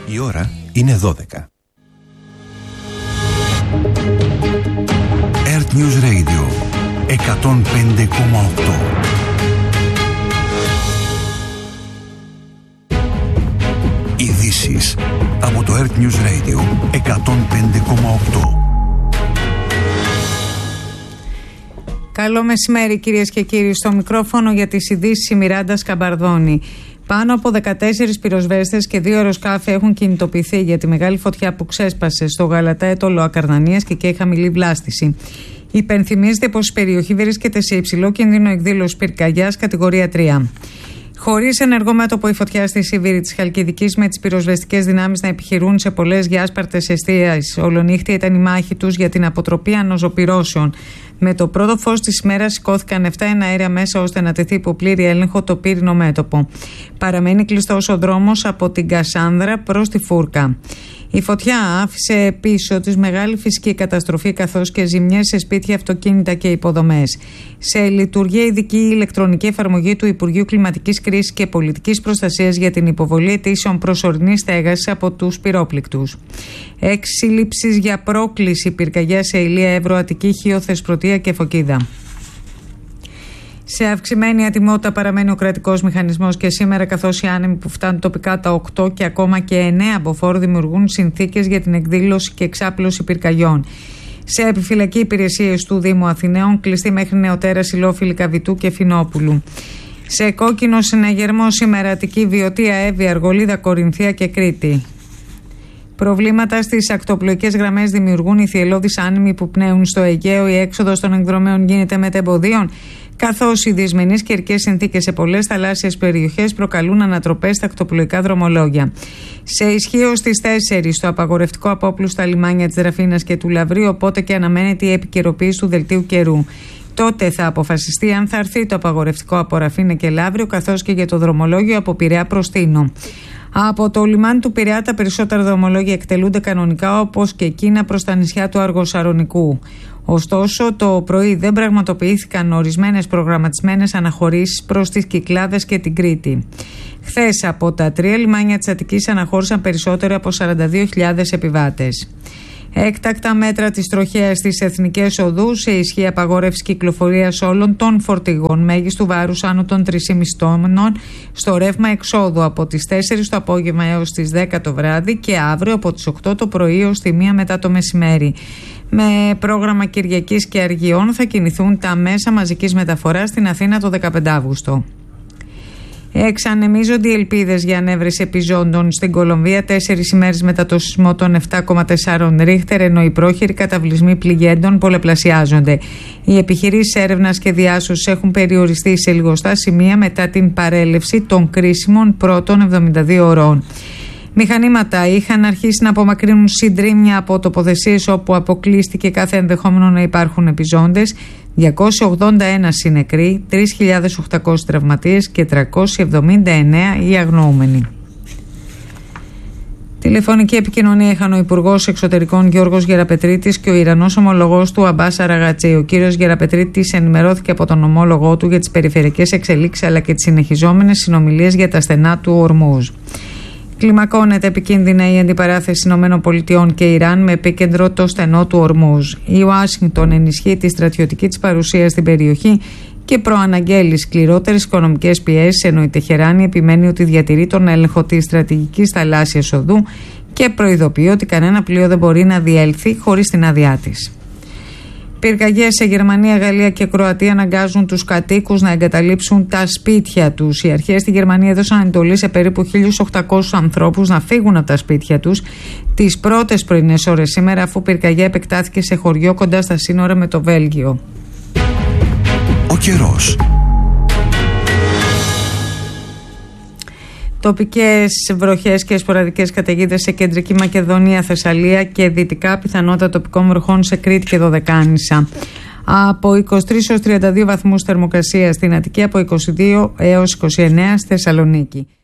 Η ώρα είναι 12. Earth News Radio 105,8. Ειδήσεις από το Earth News Radio 105,8. Καλό μεσημέρι κυρίες και κύριοι. Στο μικρόφωνο για τις ειδήσεις η Μιράντα Σκαμπαρδόνη. Πάνω από 14 πυροσβέστες και 2 αεροσκάφη έχουν κινητοποιηθεί για τη μεγάλη φωτιά που ξέσπασε στο Γαλατά Έτωλο Ακαρνανίας και καίει χαμηλή βλάστηση. Υπενθυμίζεται πως η περιοχή βρίσκεται σε υψηλό κίνδυνο εκδήλωση πυρκαγιάς κατηγορία 3. Χωρίς ενεργό μέτωπο η φωτιά στη Σίβηρη της Χαλκιδικής, με τις πυροσβεστικές δυνάμεις να επιχειρούν σε πολλές διάσπαρτες εστίες. Ολονύχτια ήταν η μάχη τους για την αποτροπή ανωζοπυρώσεων. Με το πρώτο φως της ημέρας σηκώθηκαν 7 εναέρια μέσα ώστε να τεθεί υπό πλήρη έλεγχο το πύρινο μέτωπο. Παραμένει κλειστός ο δρόμος από την Κασάνδρα προς τη Φούρκα. Η φωτιά άφησε πίσω της μεγάλη φυσική καταστροφή καθώς και ζημιές σε σπίτια, αυτοκίνητα και υποδομές. Σε λειτουργία ειδική ηλεκτρονική εφαρμογή του Υπουργείου Κλιματικής Κρίσης και Πολιτικής Προστασίας για την υποβολή αιτήσεων προσωρινής στέγασης από τους πυρόπληκτους. 6 σύλληψεις για πρόκληση πυρκαγιά σε Ηλία, Εύρο, Αττική, Χίο, Θεσπρωτεία και Φωκίδα. Σε αυξημένη ατιμότητα παραμένει ο κρατικός μηχανισμός και σήμερα, καθώς οι άνεμοι που φτάνουν τοπικά τα 8 και ακόμα και 9 μποφόρ δημιουργούν συνθήκες για την εκδήλωση και εξάπλωση πυρκαγιών. Σε επιφυλακή υπηρεσίες του Δήμου Αθηναίων, κλειστή μέχρι νεοτέρας Ηλόφιλη, Καβιτού και Φινόπουλου. Σε κόκκινο συναγερμό σήμερα Αττική, Βιωτία, Εύβοια, Αργολίδα, Κορινθία και Κρήτη. Προβλήματα στις ακτοπλοϊκές γραμμές δημιουργούν οι θυελλώδεις άνεμοι που πνέουν στο Αιγαίο. Η έξοδος των εκδρομέων γίνεται μετεμποδίων, καθώς οι δυσμενείς καιρικές συνθήκες σε πολλές θαλάσσιες περιοχές προκαλούν ανατροπές στα ακτοπλοϊκά δρομολόγια. Σε ισχύω στις 4 το απαγορευτικό απόπλου στα λιμάνια της Δραφίνας και του Λαβρίου, οπότε και αναμένεται η επικαιροποίηση του δελτίου καιρού. Τότε θα αποφασιστεί αν θα έρθει το απαγορευτικό από Ραφίνα και Λαύριο, καθώς και για το δρομολόγιο από Πειραιά προς Τίνο. Από το λιμάνι του Πειραιά τα περισσότερα δρομολόγια εκτελούνται κανονικά, όπως και εκείνα προς τα νησιά του Αργοσαρονικού. Ωστόσο, το πρωί δεν πραγματοποιήθηκαν ορισμένες προγραμματισμένες αναχωρήσεις προς τις Κυκλάδες και την Κρήτη. Χθες από τα 3 λιμάνια της Αττικής αναχώρησαν περισσότερο από 42.000 επιβάτες. Έκτακτα μέτρα της τροχέας στις εθνικές οδούς, σε ισχύ απαγόρευση κυκλοφορίας όλων των φορτηγών μέγιστου βάρους άνω των 3,5 τόνων στο ρεύμα εξόδου από τις 4 το απόγευμα έως τις 10 το βράδυ και αύριο από τις 8 το πρωί έως τη 1 μετά το μεσημέρι. Με πρόγραμμα Κυριακής και Αργιών θα κινηθούν τα μέσα μαζικής μεταφοράς στην Αθήνα το 15 Αύγουστο. Εξανεμίζονται οι ελπίδες για ανέβρεση επιζώντων στην Κολομβία 4 ημέρες μετά το σεισμό των 7,4 ρίχτερ, ενώ οι πρόχειροι καταβλισμοί πληγέντων πολλαπλασιάζονται. Οι επιχειρήσεις έρευνας και διάσωσης έχουν περιοριστεί σε λιγοστά σημεία μετά την παρέλευση των κρίσιμων πρώτων 72 ωρών. Μηχανήματα είχαν αρχίσει να απομακρύνουν συντρίμμια από τοποθεσίες όπου αποκλείστηκε κάθε ενδεχόμενο να υπάρχουν επιζώντες. 281 συνεκροί, 3.800 τραυματίες και 379 οι αγνοούμενοι. Τηλεφωνική επικοινωνία είχαν ο Υπουργός Εξωτερικών Γιώργος Γεραπετρίτης και ο Ιρανός ομολογός του Αμπάς Αραγατσί. Ο κύριος Γεραπετρίτης ενημερώθηκε από τον ομόλογό του για τις περιφερειακές εξελίξεις αλλά και τις συνεχιζόμενες συνομιλίες για τα στενά του Ορμούζ. Κλιμακώνεται επικίνδυνα η αντιπαράθεση ΗΠΑ και Ιράν με επίκεντρο το στενό του Ορμούζ. Η Ουάσιγκτον ενισχύει τη στρατιωτική της παρουσία στην περιοχή και προαναγγέλει σκληρότερες οικονομικές πιέσεις, ενώ η Τεχεράνη επιμένει ότι διατηρεί τον έλεγχο της στρατηγικής θαλάσσιας οδού και προειδοποιεί ότι κανένα πλοίο δεν μπορεί να διέλθει χωρίς την άδειά της. Πυρκαγιές σε Γερμανία, Γαλλία και Κροατία αναγκάζουν τους κατοίκους να εγκαταλείψουν τα σπίτια τους. Οι αρχές στη Γερμανία έδωσαν εντολή σε περίπου 1.800 ανθρώπους να φύγουν από τα σπίτια τους τις πρώτες πρωινές ώρες σήμερα, αφού πυρκαγιά επεκτάθηκε σε χωριό κοντά στα σύνορα με το Βέλγιο. Ο καιρός. Τοπικές βροχές και σποραδικές καταιγίδες σε κεντρική Μακεδονία, Θεσσαλία και δυτικά, πιθανότητα τοπικών βροχών σε Κρήτη και Δωδεκάνησα. Από 23 έως 32 βαθμούς θερμοκρασία στην Αττική, από 22 έως 29 στη Θεσσαλονίκη.